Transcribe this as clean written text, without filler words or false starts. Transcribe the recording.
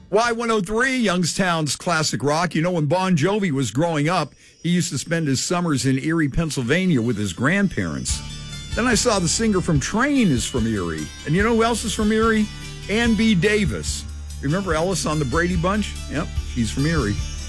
Y103, Youngstown's classic rock. You know, when Bon Jovi was growing up, he used to spend his summers in Erie, Pennsylvania with his grandparents. Then I saw the singer from Train is from Erie. And you know who else is from Erie? Ann B. Davis. Remember Ellis on the Brady Bunch? Yep, she's from Erie.